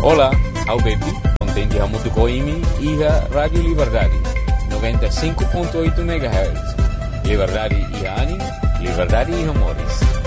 Olá, ao baby, contente a muito coimi e a Rádio Liberdade, 95.8 MHz. Liberdade e ânimo, liberdade e amores.